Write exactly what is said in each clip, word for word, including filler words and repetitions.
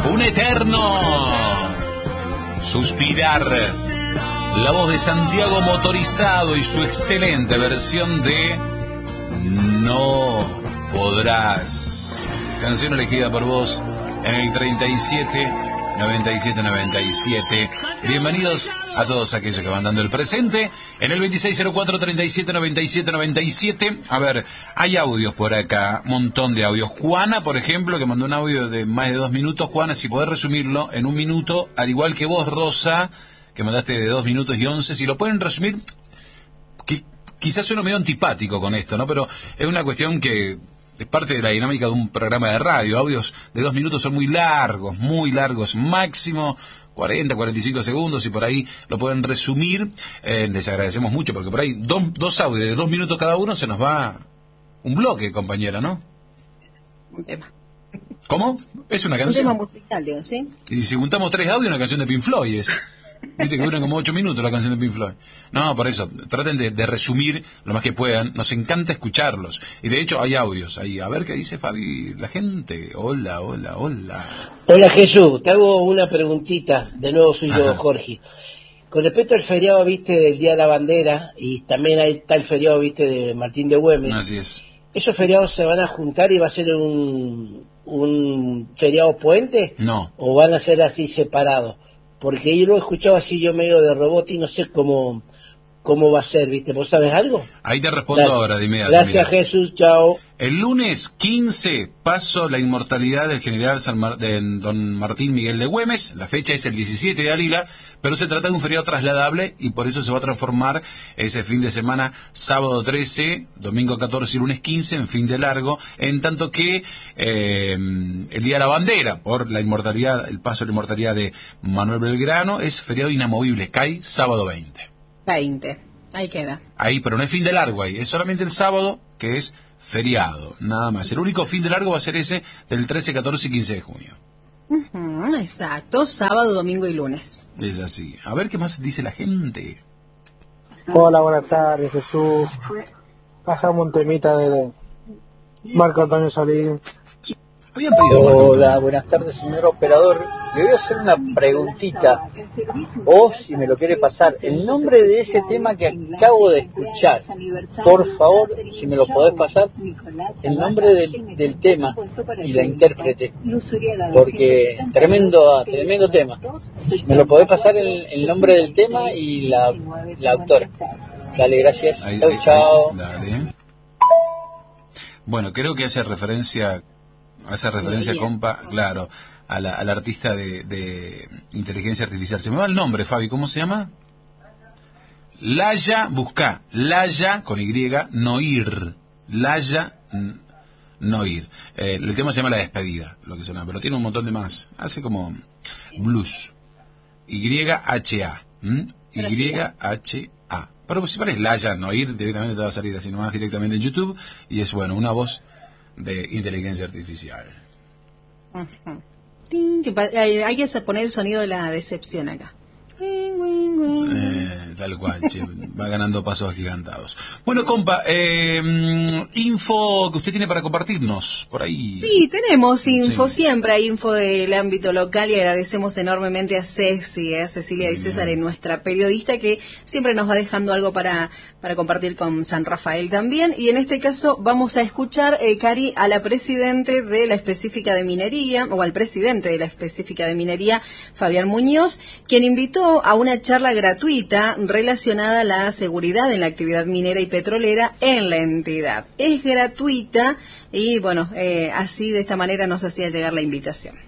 Un eterno suspirar. La voz de Santiago Motorizado y su excelente versión de No Podrás. Canción elegida por vos en el treinta y siete, noventa y siete, noventa y siete. Bienvenidos a todos aquellos que van dando el presente en el veintiséis cero cuatro, treinta y siete, noventa y siete, noventa y siete. A ver, hay audios por acá, montón de audios. Juana, por ejemplo, que mandó un audio de más de dos minutos. Juana, si podés resumirlo en un minuto, al igual que vos, Rosa, que mandaste de dos minutos y once, si lo pueden resumir, que quizás sueno medio antipático con esto, ¿no? Pero es una cuestión que es parte de la dinámica de un programa de radio. Audios de dos minutos son muy largos, muy largos, máximo cuarenta, cuarenta y cinco segundos, y por ahí lo pueden resumir. Eh, les agradecemos mucho, porque por ahí dos, dos audios de dos minutos cada uno se nos va un bloque, compañera, ¿no? Un tema. ¿Cómo? Es una canción. Un tema musical, digo, ¿sí? Y si juntamos tres audios, una canción de Pink Floyd es. Viste que duran como ocho minutos la canción de Pink Floyd. No, por eso, traten de, de resumir lo más que puedan. Nos encanta escucharlos. Y de hecho hay audios ahí. A ver qué dice Fabi, la gente. Hola, hola, hola. Hola Jesús, te hago una preguntita. De nuevo soy yo, Jorge. Con respecto al feriado, viste, del Día de la Bandera, y también hay tal feriado, viste, de Martín de Güemes. Así es. ¿Esos feriados se van a juntar y va a ser un, un feriado puente? No. ¿O van a ser así separados? Porque yo lo he escuchado así yo medio de robot y no sé cómo cómo va a ser, ¿viste? ¿Vos sabés algo? Ahí te respondo Gracias. ahora, de inmediato. Gracias, mira. Jesús, chao. El lunes quince paso la inmortalidad del general San Mar- de don Martín Miguel de Güemes. La fecha es el diecisiete de Alila, pero se trata de un feriado trasladable y por eso se va a transformar ese fin de semana, sábado trece, domingo catorce y lunes quince, en fin de largo, en tanto que eh, el Día de la Bandera, por la inmortalidad, el paso de la inmortalidad de Manuel Belgrano, es feriado inamovible, cae sábado veinte. veinte, ahí queda. Ahí, pero no es fin de largo ahí, es solamente el sábado que es feriado, nada más. El único fin de largo va a ser ese del trece, catorce y quince de junio. Uh-huh, exacto, sábado, domingo y lunes. Es así. A ver qué más dice la gente. Hola, buenas tardes, Jesús. Pasamos un temita de Marco Antonio Solín. Habían pedido Hola, buenas tardes, señor operador. Le voy a hacer una preguntita, o si me lo quiere pasar, el nombre de ese tema que acabo de escuchar. Por favor, si me lo podés pasar, el nombre del, del tema y la intérprete, porque tremendo, tremendo tema. ¿Me lo podés pasar el, el nombre del tema y la, la autora? Dale, gracias. Ahí, chau, ahí, chau. ahí, dale. Bueno, creo que hace referencia, hace referencia, compa, claro, a la, al artista de, de inteligencia artificial. Se me va el nombre, Fabi, ¿cómo se llama? Laya, busca, Laya, con Y, Noir. Laya, Noir. Eh, el tema se llama La Despedida, lo que suena, pero tiene un montón de más. Hace como blues. Y H A. ¿Mm? Y H A. Pero si pones Laya, Noir, directamente te va a salir así nomás directamente en YouTube. Y es, bueno, una voz de inteligencia artificial. Uh-huh. Ting, que pa- hay, hay que poner el sonido de la decepción acá. Eh, tal cual, che, va ganando pasos agigantados. Bueno, compa, eh, info que usted tiene para compartirnos por ahí. Sí, tenemos info, Sí. siempre hay info del ámbito local y agradecemos enormemente a Ceci, a Cecilia y César, en nuestra periodista, que siempre nos va dejando algo para, para compartir con San Rafael también. Y en este caso vamos a escuchar, eh, Cari, a la presidente de la específica de minería, o al presidente de la específica de minería, Fabián Muñoz, quien invitó a una charla gratuita relacionada a la seguridad en la actividad minera y petrolera en la entidad. Es gratuita y, bueno, eh, así de esta manera nos hacía llegar la invitación.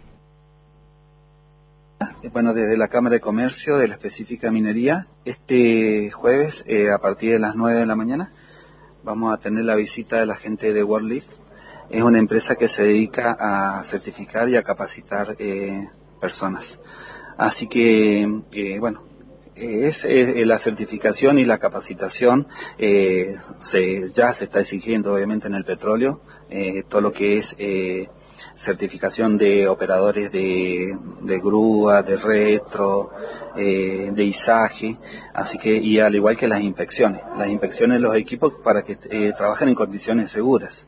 Bueno, desde la Cámara de Comercio de la específica minería, este jueves eh, a partir de las nueve de la mañana vamos a tener la visita de la gente de WorldLeaf. Es una empresa que se dedica a certificar y a capacitar eh, personas. Así que, eh, bueno, es, es la certificación y la capacitación eh, se, ya se está exigiendo obviamente en el petróleo, eh, todo lo que es eh, certificación de operadores de, de grúa, de retro, eh, de izaje, así que, y al igual que las inspecciones, las inspecciones de los equipos para que eh, trabajen en condiciones seguras.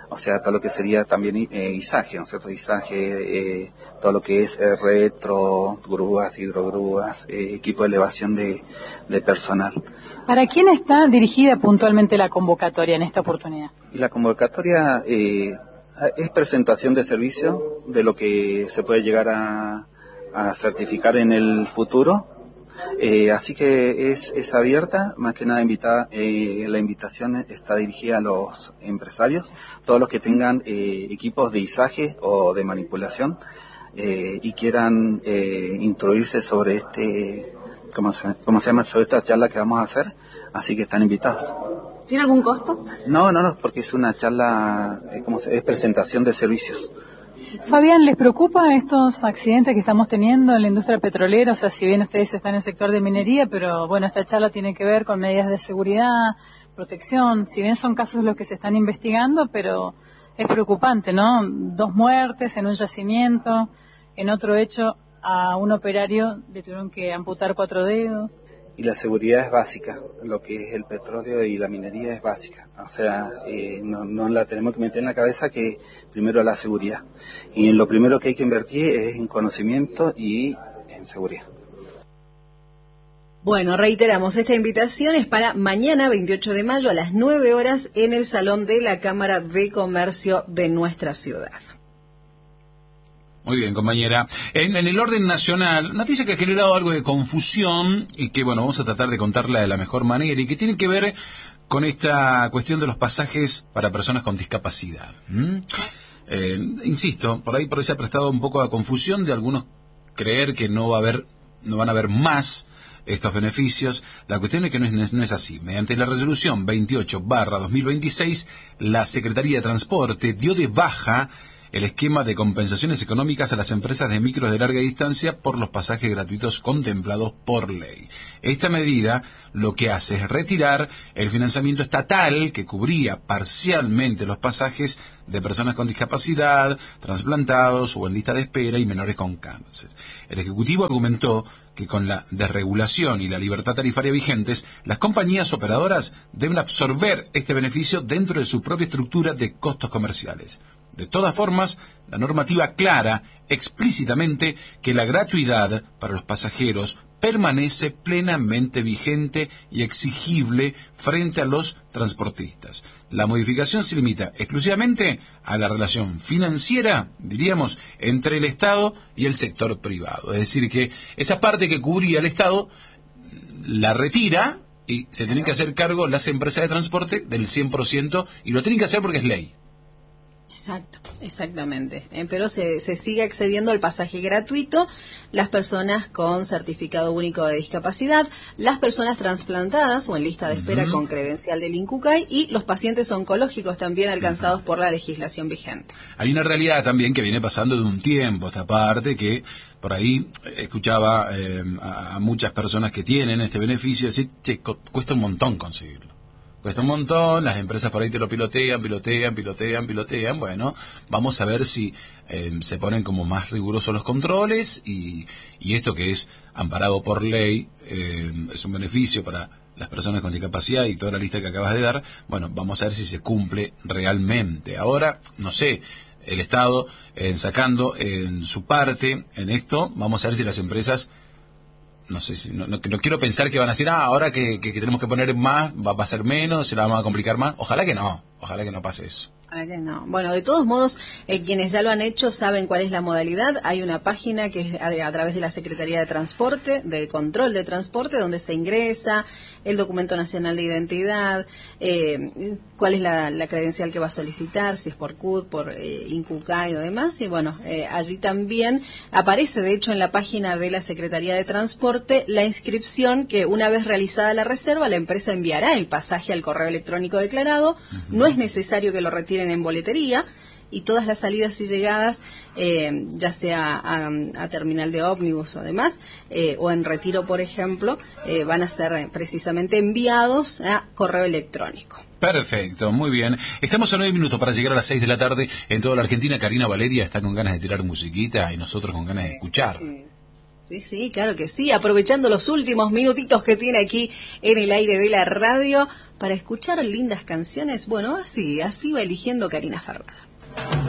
o sea, todo lo que sería también eh, izaje, ¿no es cierto? Izaje, eh, todo lo que es eh, retro, grúas, hidrogrúas, eh, equipo de elevación de, de personal. ¿Para quién está dirigida puntualmente la convocatoria en esta oportunidad? Y la convocatoria eh, es presentación de servicio de lo que se puede llegar a, a certificar en el futuro. Eh, así que es, es abierta, más que nada invitada, eh, la invitación está dirigida a los empresarios, todos los que tengan eh, equipos de izaje o de manipulación eh, y quieran eh, instruirse sobre este, ¿cómo se, cómo se llama? Sobre esta charla que vamos a hacer, así que están invitados. ¿Tiene algún costo? No, no, no, porque es una charla, eh, ¿cómo se, es presentación de servicios. Fabián, ¿les preocupa estos accidentes que estamos teniendo en la industria petrolera? O sea, si bien ustedes están en el sector de minería, pero bueno, esta charla tiene que ver con medidas de seguridad, protección, si bien son casos los que se están investigando, pero es preocupante, ¿no? Dos muertes en un yacimiento, en otro hecho a un operario le tuvieron que amputar cuatro dedos. Y la seguridad es básica, lo que es el petróleo y la minería es básica. O sea, eh, no, no la tenemos que meter en la cabeza que primero la seguridad. Y en lo primero que hay que invertir es en conocimiento y en seguridad. Bueno, reiteramos, esta invitación es para mañana, veintiocho de mayo, a las nueve horas, en el Salón de la Cámara de Comercio de nuestra ciudad. Muy bien, compañera. En, en el orden nacional, noticia que ha generado algo de confusión y que, bueno, vamos a tratar de contarla de la mejor manera y que tiene que ver con esta cuestión de los pasajes para personas con discapacidad. ¿Mm? Eh, insisto, por ahí por ahí se ha prestado un poco a confusión de algunos creer que no va a haber, no van a haber más estos beneficios. La cuestión es que no es, no es así. Mediante la resolución veintiocho barra dos mil veintiséis, la Secretaría de Transporte dio de baja el esquema de compensaciones económicas a las empresas de micros de larga distancia por los pasajes gratuitos contemplados por ley. Esta medida lo que hace es retirar el financiamiento estatal que cubría parcialmente los pasajes de personas con discapacidad, trasplantados o en lista de espera y menores con cáncer. El Ejecutivo argumentó que con la desregulación y la libertad tarifaria vigentes, las compañías operadoras deben absorber este beneficio dentro de su propia estructura de costos comerciales. De todas formas, la normativa aclara explícitamente que la gratuidad para los pasajeros permanece plenamente vigente y exigible frente a los transportistas. La modificación se limita exclusivamente a la relación financiera, diríamos, entre el Estado y el sector privado. Es decir, que esa parte que cubría el Estado la retira y se tienen que hacer cargo las empresas de transporte del cien por ciento y lo tienen que hacer porque es ley. Exacto, exactamente. Eh, pero se, se sigue accediendo al pasaje gratuito las personas con certificado único de discapacidad, las personas trasplantadas o en lista de espera uh-huh. con credencial del INCUCAI y los pacientes oncológicos también alcanzados uh-huh. por la legislación vigente. Hay una realidad también que viene pasando de un tiempo esta parte que por ahí escuchaba eh, a, a muchas personas que tienen este beneficio decir, che, co- cuesta un montón conseguirlo. Cuesta un montón, las empresas por ahí te lo pilotean, pilotean, pilotean, pilotean. Bueno, vamos a ver si eh, se ponen como más rigurosos los controles y, y esto que es amparado por ley, eh, es un beneficio para las personas con discapacidad y toda la lista que acabas de dar. Bueno, vamos a ver si se cumple realmente. Ahora, no sé, el Estado eh, sacando en su parte en esto, vamos a ver si las empresas... No sé, si, no, no, no quiero pensar que van a decir, ah, ahora que, que, que tenemos que poner más, va, va a ser menos, se la vamos a complicar más. Ojalá que no, ojalá que no pase eso. Ojalá que no. Bueno, de todos modos, eh, quienes ya lo han hecho saben cuál es la modalidad. Hay una página que es a, a través de la Secretaría de Transporte, de Control de Transporte, donde se ingresa el documento nacional de identidad, eh, cuál es la, la credencial que va a solicitar, si es por C U D, por eh, INCUCAI o demás. Y bueno, eh, allí también aparece, de hecho, en la página de la Secretaría de Transporte, la inscripción que una vez realizada la reserva, la empresa enviará el pasaje al correo electrónico declarado. Uh-huh. No es necesario que lo retiren en boletería. Y todas las salidas y llegadas, eh, ya sea a, a terminal de ómnibus o demás, eh, o en retiro, por ejemplo, eh, van a ser precisamente enviados a correo electrónico. Perfecto, muy bien. Estamos a nueve minutos para llegar a las seis de la tarde en toda la Argentina. Karina Valeria está con ganas de tirar musiquita y nosotros con ganas de escuchar. Sí, sí, claro que sí, aprovechando los últimos minutitos que tiene aquí en el aire de la radio para escuchar lindas canciones. Bueno, así, así va eligiendo Karina Ferrada.